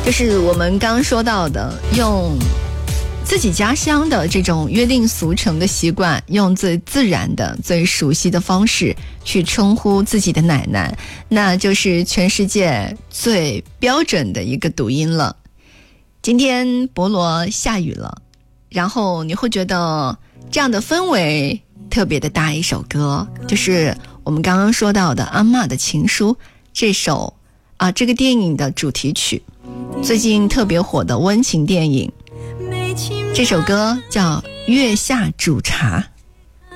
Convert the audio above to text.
就是我们刚说到的，用自己家乡的这种约定俗成的习惯，用最自然的最熟悉的方式去称呼自己的奶奶，那就是全世界最标准的一个读音了。今天博罗下雨了，然后你会觉得这样的氛围特别的搭一首歌，就是我们刚刚说到的《阿嬷的情书》这个电影的主题曲，最近特别火的温情电影。这首歌叫《月下煮茶》。